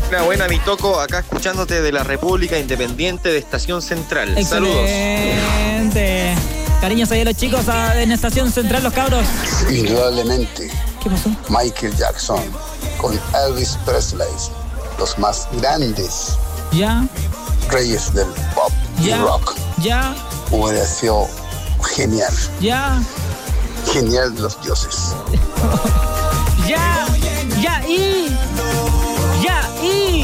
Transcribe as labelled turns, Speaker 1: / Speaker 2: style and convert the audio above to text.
Speaker 1: Buena, mi Toco, acá escuchándote de la República Independiente de Estación Central.
Speaker 2: Excelente. Saludos. Cariños ahí a los chicos en Estación Central, los cabros.
Speaker 3: Indudablemente.
Speaker 2: ¿Qué pasó?
Speaker 3: Michael Jackson con Elvis Presley, los más grandes reyes del pop y rock. Hubiera sido genial. Genial de los dioses.
Speaker 2: Y